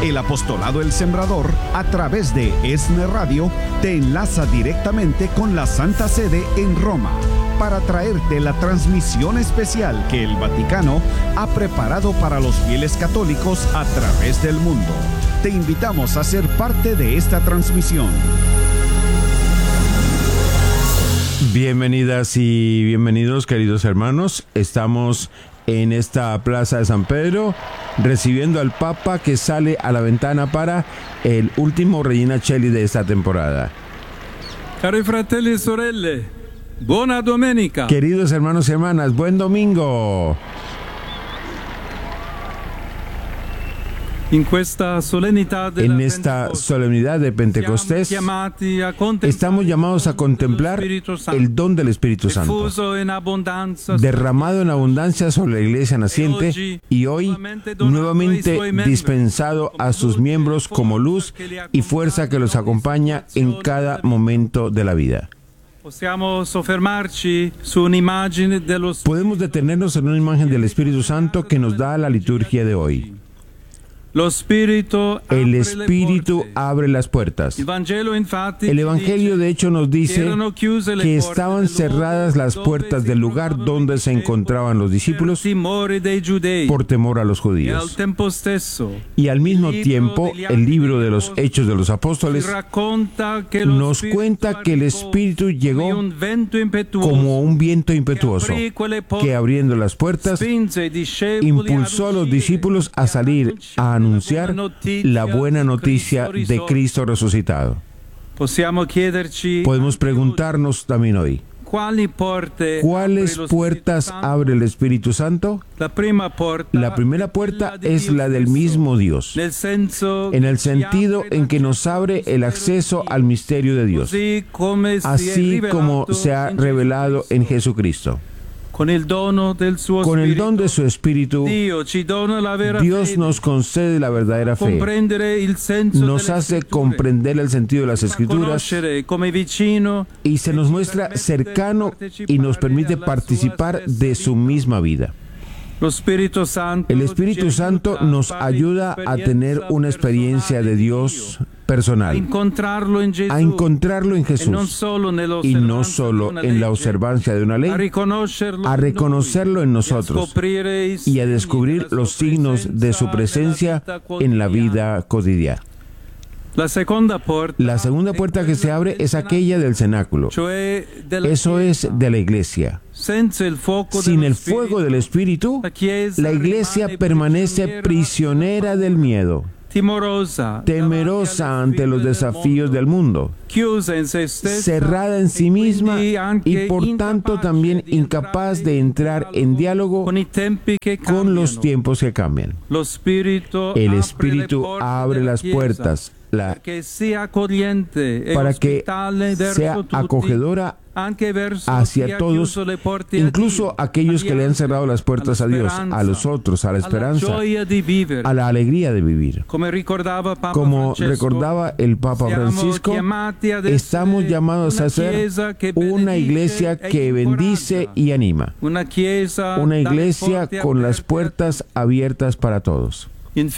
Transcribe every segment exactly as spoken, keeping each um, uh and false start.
El apostolado El Sembrador, a través de ESNE Radio, te enlaza directamente con la Santa Sede en Roma para traerte la transmisión especial que el Vaticano ha preparado para los fieles católicos a través del mundo. Te invitamos a ser parte de esta transmisión. Bienvenidas y bienvenidos, queridos hermanos. Estamos en esta plaza de San Pedro recibiendo al Papa que sale a la ventana para el último Regina Coeli de esta temporada. Cari fratelli e sorelle, buona domenica. Queridos hermanos y hermanas, buen domingo. En esta solemnidad de Pentecostés estamos llamados a contemplar el don del Espíritu Santo, derramado en abundancia sobre la Iglesia naciente y hoy nuevamente dispensado a sus miembros como luz y fuerza que los acompaña en cada momento de la vida. Podemos detenernos en una imagen del Espíritu Santo que nos da la liturgia de hoy. El Espíritu abre las puertas. El Evangelio de hecho nos dice que estaban cerradas las puertas del lugar donde se encontraban los discípulos por temor a los judíos. Y al mismo tiempo, el libro de los Hechos de los Apóstoles nos cuenta que el Espíritu llegó como un viento impetuoso que, abriendo las puertas, impulsó a los discípulos a salir a anunciar la buena noticia de Cristo resucitado. Podemos preguntarnos también hoy, ¿cuáles puertas abre el Espíritu Santo? La primera puerta es la del mismo Dios, en el sentido en que nos abre el acceso al misterio de Dios, así como se ha revelado en Jesucristo. Con el don de su Espíritu, Dios nos concede la verdadera fe, nos hace comprender el sentido de las Escrituras y se nos muestra cercano y nos permite participar de su misma vida. El Espíritu Santo nos ayuda a tener una experiencia de Dios personal, a encontrarlo en Jesús y no solo en la observancia de una ley, a reconocerlo en nosotros y a descubrir los signos de su presencia en la vida cotidiana. La segunda puerta que se abre es aquella del cenáculo, eso es de la Iglesia. Sin el fuego del Espíritu, la Iglesia permanece prisionera del miedo, temerosa ante los desafíos del mundo, cerrada en sí misma y por tanto también incapaz de entrar en diálogo con los tiempos que cambian. El Espíritu abre las puertas la, para que sea acogedora hacia todos, incluso aquellos que le han cerrado las puertas a Dios, a los otros, a la esperanza, a la alegría de vivir. Como recordaba el Papa Francisco, estamos llamados a ser una iglesia que bendice y anima, una iglesia con las puertas abiertas para todos.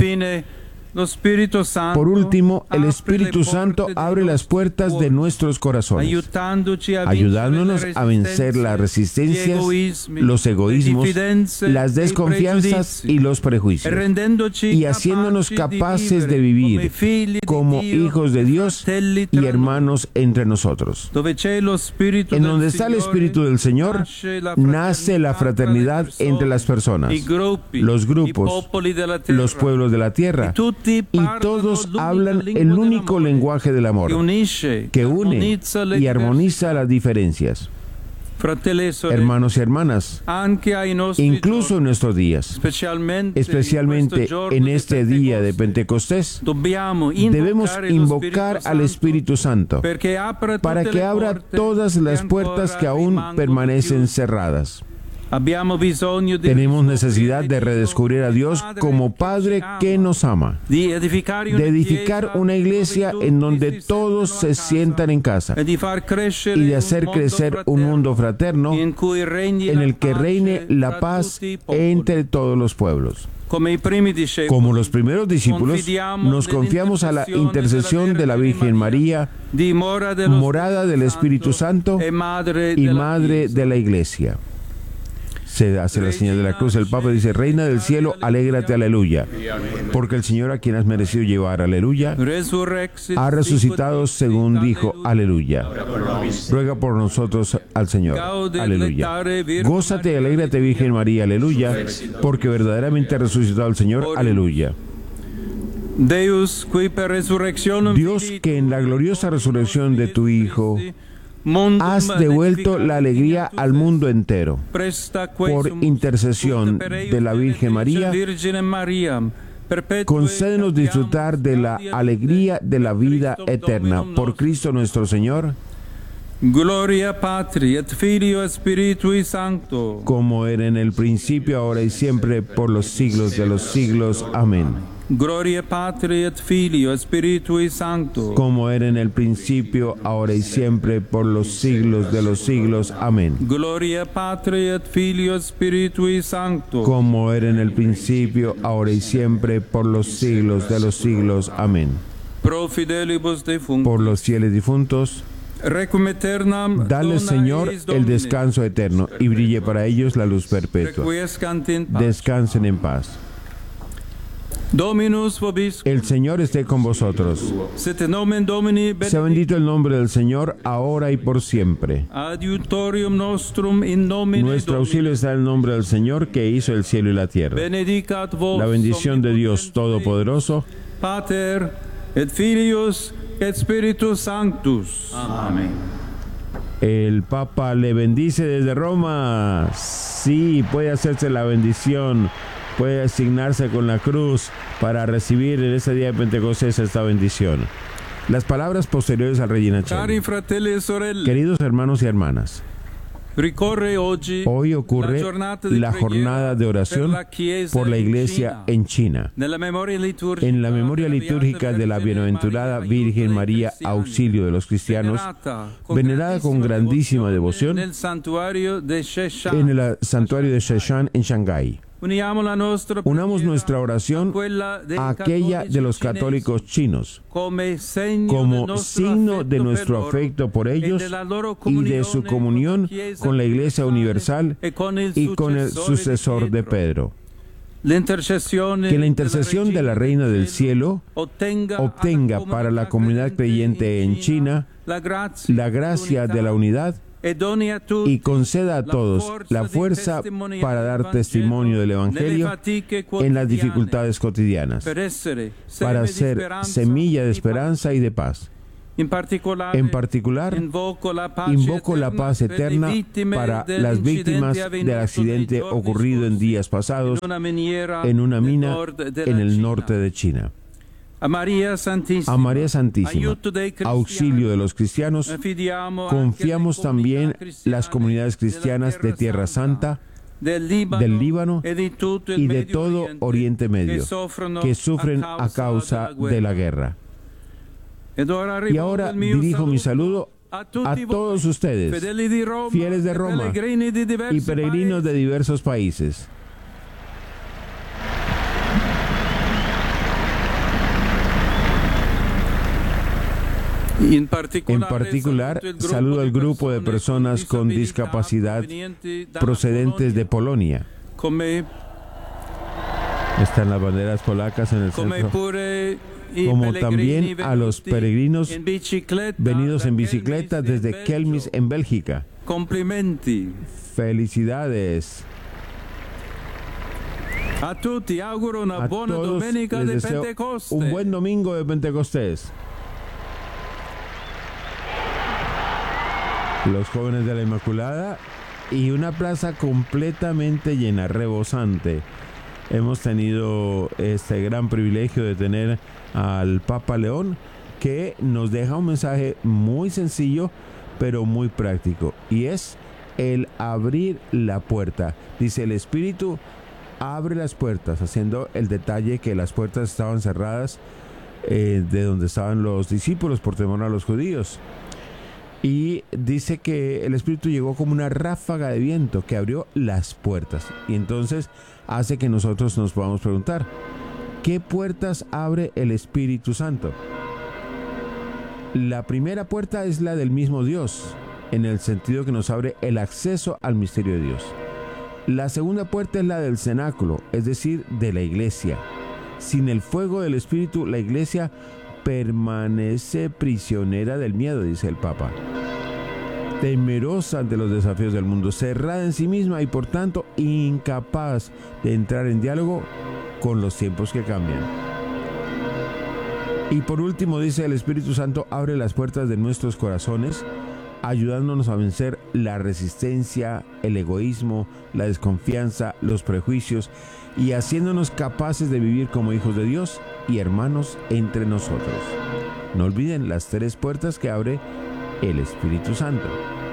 Por último, el Espíritu Santo abre las puertas de nuestros corazones, ayudándonos a vencer las resistencias, los egoísmos, las desconfianzas y los prejuicios, y haciéndonos capaces de vivir como hijos de Dios y hermanos entre nosotros. En donde está el Espíritu del Señor, nace la fraternidad entre las personas, los grupos, los pueblos de la tierra, y todos hablan el único lenguaje del amor, que une y armoniza las diferencias. Hermanos y hermanas, incluso en nuestros días, especialmente en este día de Pentecostés, debemos invocar al Espíritu Santo para que abra todas las puertas que aún permanecen cerradas. Tenemos necesidad de redescubrir a Dios como Padre que nos ama, de edificar una iglesia en donde todos se sientan en casa y de hacer crecer un mundo fraterno en el que reine la paz entre todos los pueblos. Como los primeros discípulos, nos confiamos a la intercesión de la Virgen María, morada del Espíritu Santo y Madre de la Iglesia. Se hace la señal de la cruz. El Papa dice: Reina del cielo, alégrate, aleluya. Porque el Señor, a quien has merecido llevar, aleluya, ha resucitado según dijo, aleluya. Ruega por nosotros al Señor, aleluya. Gózate y alégrate, Virgen María, aleluya, porque verdaderamente ha resucitado el Señor, aleluya. Dios, que en la gloriosa resurrección de tu Hijo has devuelto la alegría al mundo entero. Por intercesión de la Virgen María, concédenos disfrutar de la alegría de la vida eterna. Por Cristo nuestro Señor. Gloria Patri et Filio et Spiritui Sancto. Como era en el principio, ahora y siempre, por los siglos de los siglos. Amén. Gloria Patri et Filio et Spiritui Sancto. Como era en el principio, ahora y siempre, por los siglos de los siglos. Amén. Gloria Patri et Filio et Spiritui Sancto. Como era en el principio, ahora y siempre, por los siglos de los siglos. Amén. Pro fidelibus defunctis. Por los fieles difuntos, Requiem aeternam dale, Señor, el descanso eterno, y brille para ellos la luz perpetua. Descansen en paz. Dominus vobiscum. El Señor esté con vosotros. Sit nomen Domini benedictum. Sea bendito el nombre del Señor, ahora y por siempre. Adiutorium nostrum in nomine Nuestro auxilio está en el nombre del Señor, que hizo el cielo y la tierra. Benedicat vos. La bendición de Dios Todopoderoso, Pater et Filius et Spiritus Sanctus. Amén. El Papa le bendice desde Roma. Sí, puede hacerse la bendición. Puede asignarse con la cruz para recibir en ese día de Pentecostés esta bendición. Las palabras posteriores al Regina Coeli. Queridos hermanos y hermanas, hoy ocurre la jornada de oración por la Iglesia en China, en la memoria litúrgica de la bienaventurada Virgen María, auxilio de los cristianos, venerada con grandísima devoción en el santuario de Sheshan en Shanghái. Unamos nuestra oración a aquella de los católicos chinos como signo de nuestro afecto por ellos y de su comunión con la Iglesia Universal y con el sucesor de Pedro. Que la intercesión de la Reina del Cielo obtenga para la comunidad creyente en China la gracia de la unidad y conceda a todos la fuerza para dar testimonio del Evangelio en las dificultades cotidianas, para ser semilla de esperanza y de paz. En particular, invoco la paz eterna para las víctimas del accidente ocurrido en días pasados en una mina en el norte de China. A María Santísima, auxilio de los cristianos, confiamos también las comunidades cristianas de Tierra Santa, del Líbano y de todo Oriente Medio, que sufren a causa de la guerra. Y ahora dirijo mi saludo a todos ustedes, fieles de Roma y peregrinos de diversos países. En particular, saludo al grupo de personas con discapacidad procedentes de Polonia. Están las banderas polacas en el centro. Como también a los peregrinos venidos en bicicleta desde Kelmis, en Bélgica. Felicidades. A todos les deseo un buen domingo de Pentecostés. Los jóvenes de la Inmaculada y una plaza completamente llena, rebosante. Hemos tenido este gran privilegio de tener al Papa León, que nos deja un mensaje muy sencillo pero muy práctico, y es el abrir la puerta. Dice: el Espíritu abre las puertas, haciendo el detalle que las puertas estaban cerradas eh, de donde estaban los discípulos por temor a los judíos. Y dice que el Espíritu llegó como una ráfaga de viento que abrió las puertas. Y entonces hace que nosotros nos podamos preguntar, ¿qué puertas abre el Espíritu Santo? La primera puerta es la del mismo Dios, en el sentido que nos abre el acceso al misterio de Dios. La segunda puerta es la del cenáculo, es decir, de la iglesia. Sin el fuego del Espíritu, la iglesia permanece prisionera del miedo, dice el Papa. Temerosa ante los desafíos del mundo, cerrada en sí misma y por tanto incapaz de entrar en diálogo con los tiempos que cambian. Y por último dice, el Espíritu Santo abre las puertas de nuestros corazones, ayudándonos a vencer la resistencia, el egoísmo, la desconfianza, los prejuicios y haciéndonos capaces de vivir como hijos de Dios y hermanos entre nosotros. No olviden las tres puertas que abre el Espíritu Santo.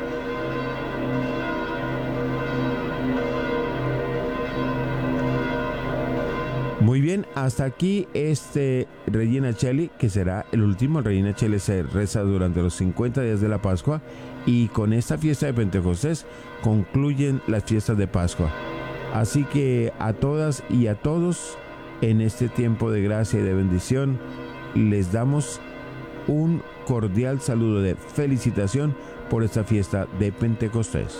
Muy bien, hasta aquí este Regina Coeli, que será el último. El Regina Coeli se reza durante los cincuenta días de la Pascua y con esta fiesta de Pentecostés concluyen las fiestas de Pascua. Así que a todas y a todos, en este tiempo de gracia y de bendición, les damos un cordial saludo de felicitación por esta fiesta de Pentecostés.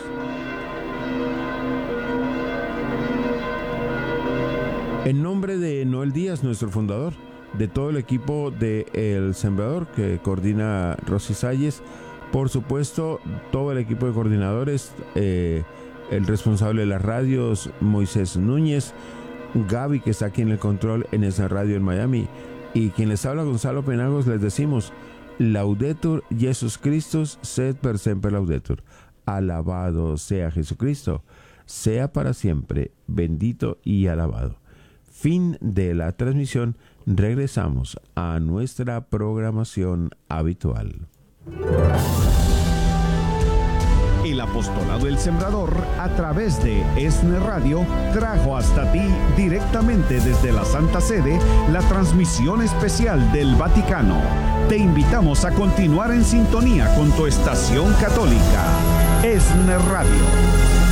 En nombre de Noel Díaz, nuestro fundador, de todo el equipo de El Sembrador que coordina Rosy Salles, por supuesto, todo el equipo de coordinadores, eh, el responsable de las radios, Moisés Núñez, Gaby, que está aquí en el control en esa radio en Miami, y quien les habla, Gonzalo Penagos, les decimos, Laudetur Jesus Christus, sed per semper laudetur. Alabado sea Jesucristo, sea para siempre bendito y alabado. Fin de la transmisión, regresamos a nuestra programación habitual. El apostolado del Sembrador, a través de ESNE Radio, trajo hasta ti directamente desde la Santa Sede la transmisión especial del Vaticano. Te invitamos a continuar en sintonía con tu estación católica, ESNE Radio.